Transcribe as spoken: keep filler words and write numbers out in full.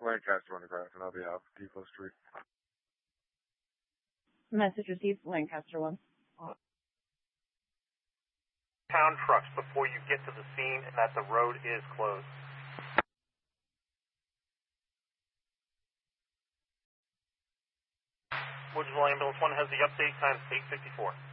Lancaster on the ground, and I'll be out Depot Street. Message received, Lancaster one. Town trucks before you get to the scene and that the road is closed. Woodsville Ambulance one has the update, time eight fifty-four.